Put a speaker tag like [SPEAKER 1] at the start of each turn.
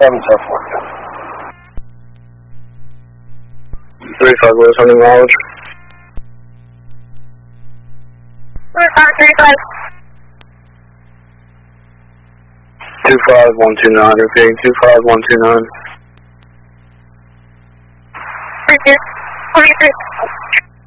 [SPEAKER 1] South
[SPEAKER 2] 35 West, under knowledge.
[SPEAKER 3] 35.
[SPEAKER 2] 25129, repeating 25129.
[SPEAKER 3] 23.